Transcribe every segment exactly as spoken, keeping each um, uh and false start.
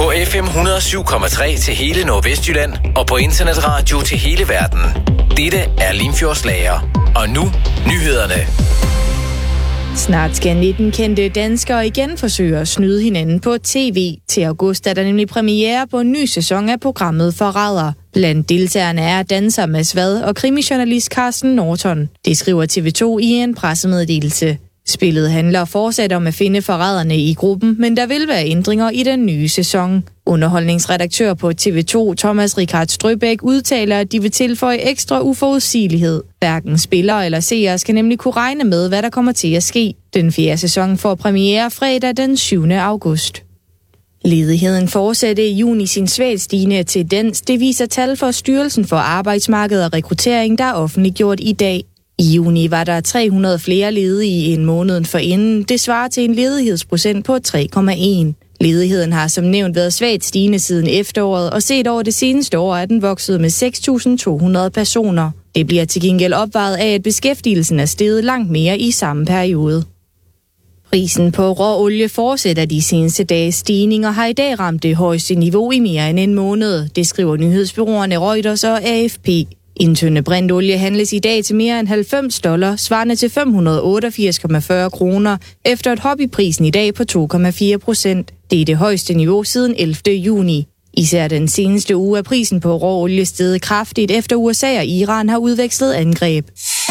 På F M et hundrede og syv komma tre til hele Nordvestjylland og på internetradio til hele verden. Dette er Limfjordslager. Og nu nyhederne. Snart skal nitten kendte danskere igen forsøge at snyde hinanden på tv. Til august er der nemlig premiere på en ny sæson af programmet Forræder. Blandt deltagerne er danser Mads Vad og krimijournalist Carsten Norton. Det skriver T V to i en pressemeddelelse. Spillet handler fortsat om at finde forræderne i gruppen, men der vil være ændringer i den nye sæson. Underholdningsredaktør på T V to, Thomas Richard Strøbæk, udtaler, at de vil tilføje ekstra uforudsigelighed. Hverken spillere eller seere skal nemlig kunne regne med, hvad der kommer til at ske. Den fjerde sæson får premiere fredag den syvende august. Ledigheden fortsatte i juni sin svagt stigende tendens. Det viser tal fra Styrelsen for Arbejdsmarked og Rekruttering, der er offentliggjort i dag. I juni var der tre hundrede flere ledige end måneden forinden. Det svarer til en ledighedsprocent på tre komma en. Ledigheden har som nævnt været svagt stigende siden efteråret, og set over det seneste år er den vokset med seks tusind to hundrede personer. Det bliver til gengæld opvejet af, at beskæftigelsen er steget langt mere i samme periode. Prisen på råolie fortsætter de seneste dages stigninger har i dag ramt det højeste niveau i mere end en måned. Det skriver nyhedsbureauerne Reuters og A F P. En tønde brintolie handles i dag til mere end halvfems dollar, svarende til fem hundrede og otteogfirs komma fyrre kroner, efter et hop i prisen i dag på to komma fire procent. Det er det højeste niveau siden ellevte juni. Især den seneste uge er prisen på råolie steget kraftigt, efter U S A og Iran har udvekslet angreb.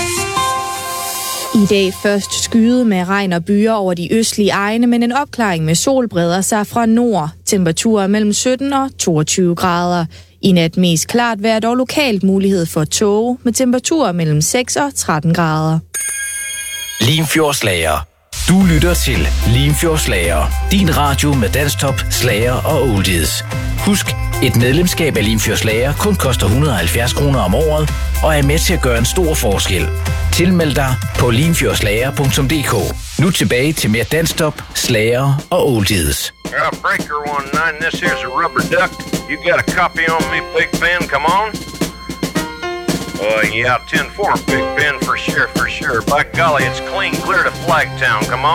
I dag først skyet med regn og byer over de østlige egne, men en opklaring med sol breder sig fra nord. Temperaturer mellem sytten og toogtyve grader. I nat mest klart vejr, dog lokalt mulighed for tåge med temperaturer mellem seks og tretten grader. Limfjordslager. Du lytter til Limfjordslager. Din radio med dansktop, slager og oldies. Husk, et medlemskab af Limfjordslager kun koster et hundrede og halvfjerds kroner om året og er med til at gøre en stor forskel. Tilmeld dig på limfjordslager punktum d k. Nu tilbage til mere dansktop, slager og oldies. Uh, breaker one nine, this here's a rubber duck. You got a copy on me, Big Ben, come on. Uh, yeah, ten four, Big Ben, for sure, for sure. By golly, it's clean clear to Flagtown, come on.